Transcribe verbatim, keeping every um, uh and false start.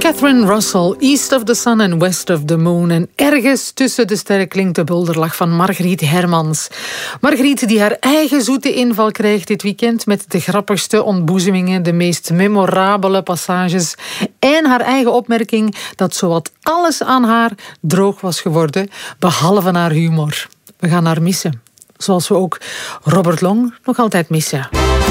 Catherine Russell, East of the Sun and West of the Moon. En ergens tussen de sterren klinkt de bulderlach van Margriet Hermans. Margriet die haar eigen zoete inval krijgt dit weekend met de grappigste ontboezemingen, de meest memorabele passages en haar eigen opmerking dat zowat alles aan haar droog was geworden, behalve haar humor. We gaan haar missen. Zoals we ook Robert Long nog altijd missen.